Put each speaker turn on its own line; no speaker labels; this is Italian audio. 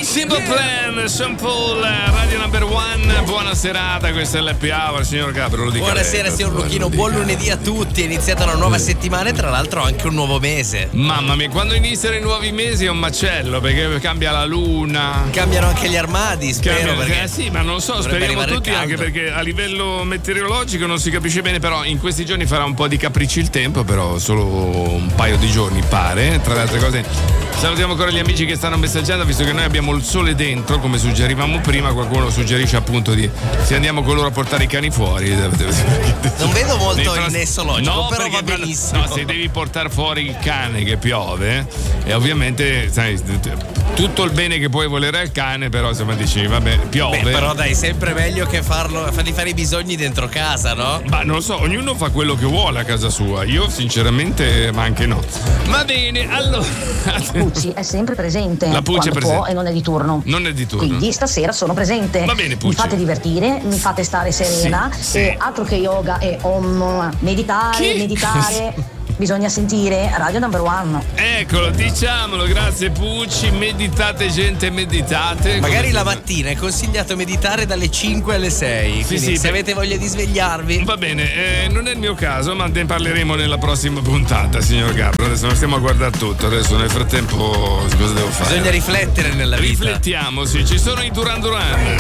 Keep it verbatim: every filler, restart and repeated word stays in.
Simple Plan, Sean Paul, Radio Number One. Buona serata, questo è l'Happy Hour, signor Gabro. Lo dica
Buonasera,
lei,
signor Lucchino. Buon lunedì a tutti. È iniziata una nuova settimana e tra l'altro anche un nuovo mese.
Mamma mia, quando iniziano i nuovi mesi è un macello perché cambia la luna.
Cambiano anche gli armadi, spero.
Cambia,
perché
eh sì, ma non lo so, speriamo tutti, anche perché a livello meteorologico non si capisce bene, però in questi giorni farà un po' di capricci il tempo, però solo un paio di giorni pare. Tra le altre cose salutiamo ancora gli amici che stanno messaggiando, visto che noi abbiamo il sole dentro, come suggerivamo prima. Qualcuno suggerisce appunto di se andiamo con loro a portare i cani fuori.
Non vedo molto
tras-
il nesso logico,
no,
però va benissimo.
No, se devi portare fuori il cane che piove, e ovviamente sai, tutto il bene che puoi volere al cane, però insomma dici vabbè, piove.
Beh, però dai, sempre meglio che farlo, fargli fare i bisogni dentro casa, no?
Ma non lo so, ognuno fa quello che vuole a casa sua. Io sinceramente, ma anche no. Va bene, allora.
Pucci è sempre presente.
La Pucci è
quando
presente.
può e non è di turno.
Non è di turno.
Quindi stasera sono presente.
Va bene, Pucci.
Mi fate divertire, mi fate stare serena.
Sì, sì.
E altro che yoga e om, meditare,
Chi?
meditare. Bisogna sentire Radio Number One.
Eccolo, diciamolo, grazie Pucci. Meditate, gente, meditate.
Magari la mattina è consigliato meditare dalle cinque alle sei.
Sì,
Quindi
sì,
se
beh.
avete voglia di svegliarvi.
Va bene, eh, non è il mio caso, ma ne parleremo nella prossima puntata, signor Gabro. Adesso non stiamo a guardare tutto, adesso nel frattempo cosa devo fare?
Bisogna riflettere nella vita.
Riflettiamo, sì, ci sono i Duran Duran.